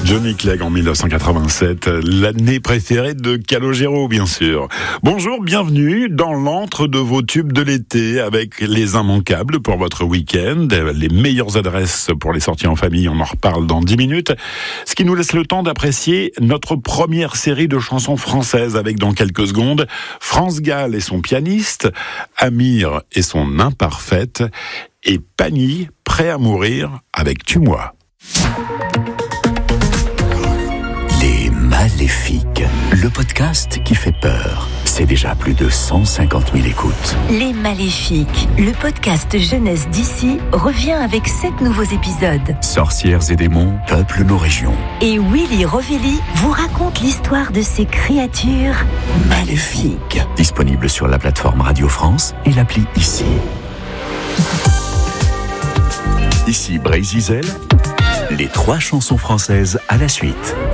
Johnny Clegg en 1987, l'année préférée de Calogero, bien sûr. Bonjour, bienvenue dans l'antre de vos tubes de l'été avec les immanquables pour votre week-end, les meilleures adresses pour les sorties en famille, on en reparle dans 10 minutes. Ce qui nous laisse le temps d'apprécier notre première série de chansons françaises avec dans quelques secondes France Gall et son pianiste, Amir et son imparfaite et Pagny, prêt à mourir avec Tue-moi. Les Maléfiques, le podcast qui fait peur. C'est déjà plus de 150 000 écoutes. Les Maléfiques, le podcast jeunesse d'ici, revient avec 7 nouveaux épisodes. Sorcières et démons peuplent nos régions. Et Willy Rovelli vous raconte l'histoire de ces créatures maléfiques. Disponible sur la plateforme Radio France et l'appli Ici. Ici Brésil, les 3 chansons françaises à la suite.